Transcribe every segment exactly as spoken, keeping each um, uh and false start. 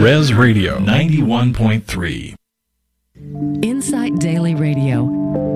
Res Radio ninety-one point three. Insight Daily Radio.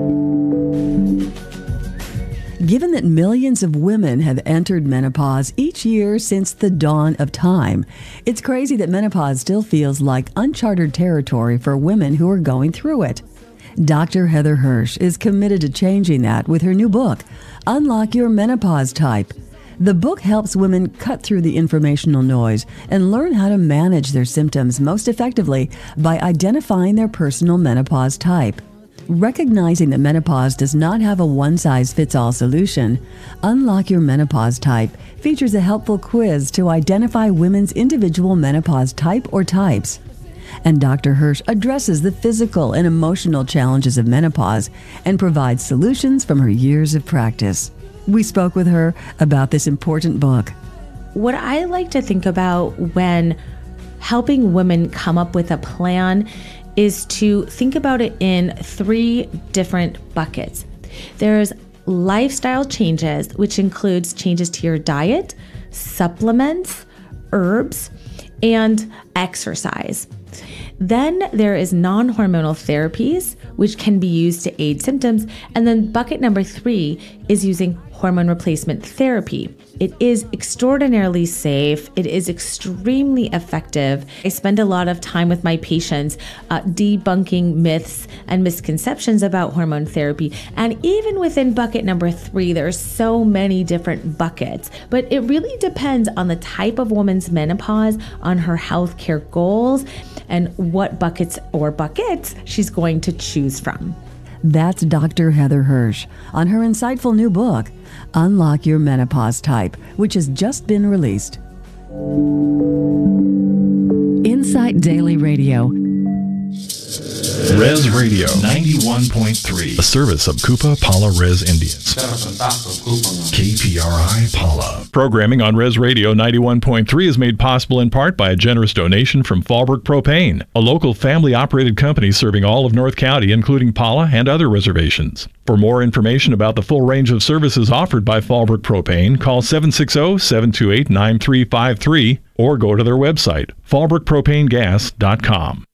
Given that millions of women have entered menopause each year since the dawn of time, it's crazy that menopause still feels like uncharted territory for women who are going through it. Doctor Heather Hirsch is committed to changing that with her new book, Unlock Your Menopause Type. The book helps women cut through the informational noise and learn how to manage their symptoms most effectively by identifying their personal menopause type. Recognizing that menopause does not have a one-size-fits-all solution, Unlock Your Menopause Type features a helpful quiz to identify women's individual menopause type or types. And Doctor Hirsch addresses the physical and emotional challenges of menopause and provides solutions from her years of practice. We spoke with her about this important book. What I like to think about when helping women come up with a plan is to think about it in three different buckets. There's lifestyle changes, which includes changes to your diet, supplements, herbs, and exercise. Then there is non-hormonal therapies, which can be used to aid symptoms. And then bucket number three is using hormone replacement therapy. It is extraordinarily safe. It is extremely effective. I spend a lot of time with my patients uh, debunking myths and misconceptions about hormone therapy. And even within bucket number three, there are so many different buckets. But it really depends on the type of woman's menopause, on her healthcare goals, and what buckets or buckets she's going to choose from. That's Doctor Heather Hirsch on her insightful new book, Unlock Your Menopause Type, which has just been released. Insight Daily Radio. Res Radio ninety-one point three, a service of Kupa Pala Res Indians. K P R I Pala. Programming on Res Radio ninety-one point three is made possible in part by a generous donation from Fallbrook Propane, a local family-operated company serving all of North County, including Pala and other reservations. For more information about the full range of services offered by Fallbrook Propane, call seven six zero, seven two eight, nine three five three or go to their website, fallbrook propane gas dot com.